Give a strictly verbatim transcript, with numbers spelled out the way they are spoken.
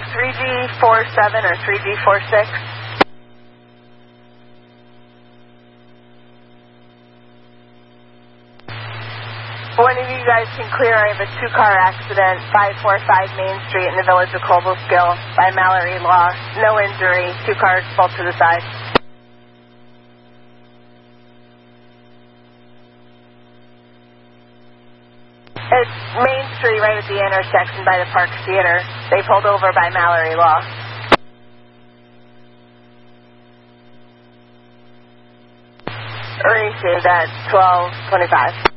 three G four seven or three G four six. One of you guys can clear. I have a two-car accident, five forty-five Main Street in the village of Cobleskill by Mallory Law. No injury. Two cars pulled to the side. It's Main Street right at the intersection by the Park Theater. They pulled over by Mallory Law. Received at twelve twenty-five.